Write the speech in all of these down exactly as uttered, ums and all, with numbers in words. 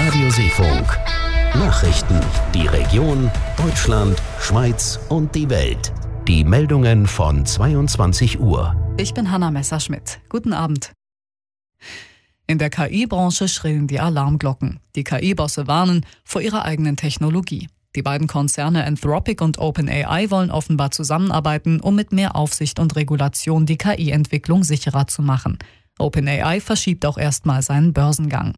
Radio Seefunk. Nachrichten, die Region, Deutschland, Schweiz und die Welt. Die Meldungen von zweiundzwanzig Uhr. Ich bin Hanna Messerschmidt. Guten Abend. In der K I-Branche schrillen die Alarmglocken. Die K I-Bosse warnen vor ihrer eigenen Technologie. Die beiden Konzerne Anthropic und OpenAI wollen offenbar zusammenarbeiten, um mit mehr Aufsicht und Regulation die K I-Entwicklung sicherer zu machen. OpenAI verschiebt auch erstmal seinen Börsengang.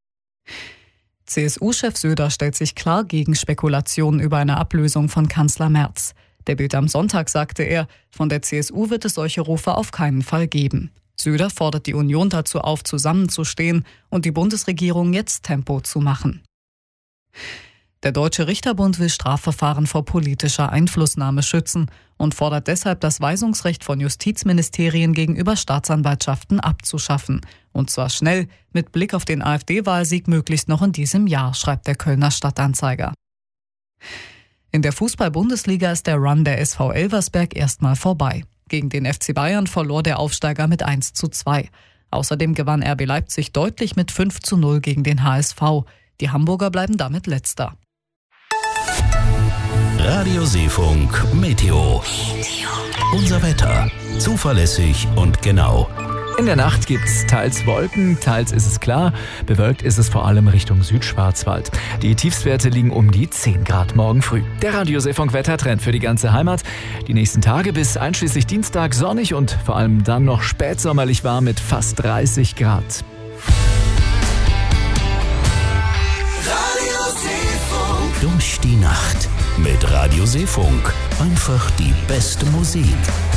C S U-Chef Söder stellt sich klar gegen Spekulationen über eine Ablösung von Kanzler Merz. Der Bild am Sonntag sagte er, von der C S U wird es solche Rufe auf keinen Fall geben. Söder fordert die Union dazu auf, zusammenzustehen und die Bundesregierung jetzt Tempo zu machen. Der Deutsche Richterbund will Strafverfahren vor politischer Einflussnahme schützen und fordert deshalb, das Weisungsrecht von Justizministerien gegenüber Staatsanwaltschaften abzuschaffen. Und zwar schnell, mit Blick auf den AfD-Wahlsieg möglichst noch in diesem Jahr, schreibt der Kölner Stadtanzeiger. In der Fußball-Bundesliga ist der Run der S V Elversberg erstmal vorbei. Gegen den F C Bayern verlor der Aufsteiger mit eins zu zwei. Außerdem gewann R B Leipzig deutlich mit fünf zu null gegen den H S V. Die Hamburger bleiben damit Letzter. Radio Seefunk Meteo. Unser Wetter. Zuverlässig und genau. In der Nacht gibt's teils Wolken, teils ist es klar. Bewölkt ist es vor allem Richtung Südschwarzwald. Die Tiefstwerte liegen um die zehn Grad morgen früh. Der Radio Seefunk Wettertrend für die ganze Heimat. Die nächsten Tage bis einschließlich Dienstag sonnig und vor allem dann noch spätsommerlich warm mit fast dreißig Grad. Radio Seefunk. Durch die Nacht mit Radio Seefunk. Einfach die beste Musik.